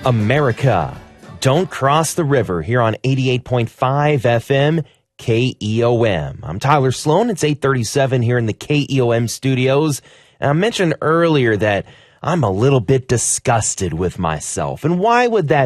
America, don't cross the river here on 88.5 FM KEOM. I'm Tyler Sloan. It's 8:37 here in the KEOM studios. And I mentioned earlier that I'm a little bit disgusted with myself. And why would that